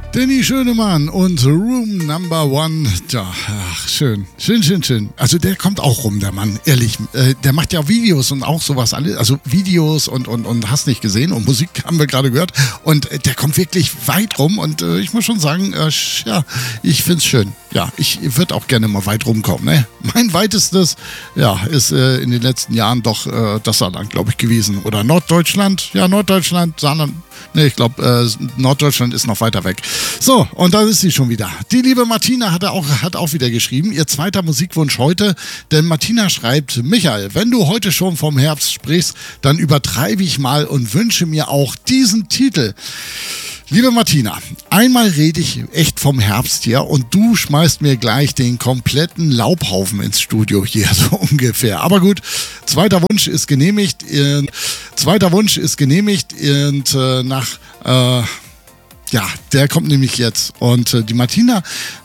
Danny Schönemann und Room Number One. Ja, ach, schön. Schön. Also der kommt auch rum, der Mann, ehrlich. Der macht ja Videos und auch sowas alles. Also Videos und hast nicht gesehen. Und Musik haben wir gerade gehört. Und der kommt wirklich weit rum. Und ich muss schon sagen, ja, ich find's schön. Ja, ich würde auch gerne mal weit rumkommen. Ne? Mein weitestes, ja, ist in den letzten Jahren doch das Saarland, glaube ich, gewesen. Oder Norddeutschland. Ja, Norddeutschland, Saarland. Ne, ich glaube, Norddeutschland ist noch weiter weg. So, und da ist sie schon wieder. Die liebe Martina hat auch wieder geschrieben, ihr zweiter Musikwunsch heute, denn Martina schreibt, Michael, wenn du heute schon vom Herbst sprichst, dann übertreibe ich mal und wünsche mir auch diesen Titel. Liebe Martina, einmal rede ich echt vom Herbst hier und du schmeißt mir gleich den kompletten Laubhaufen ins Studio hier, so ungefähr. Aber gut, zweiter Wunsch ist genehmigt und ja, der kommt nämlich jetzt. Und die Martina